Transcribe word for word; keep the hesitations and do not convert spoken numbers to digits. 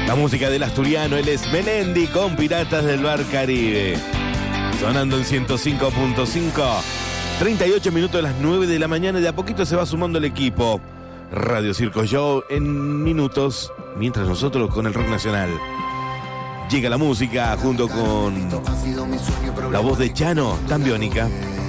La música del asturiano, él es Melendi con Piratas del Bar Caribe. Sonando en ciento cinco punto cinco. treinta y ocho minutos de las nueve de la mañana y de a poquito se va sumando el equipo. Radio Circo Show en minutos, mientras nosotros con el rock nacional. Llega la música junto con la voz de Chano, tan biónica.